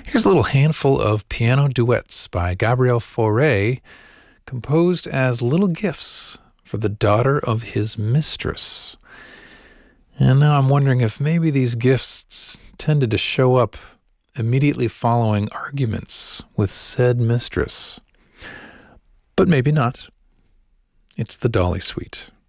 Here's a little handful of piano duets by Gabriel Fauré, composed as little gifts for the daughter of his mistress. And now I'm wondering if maybe these gifts tended to show up immediately following arguments with said mistress. But maybe not. It's the Dolly Suite.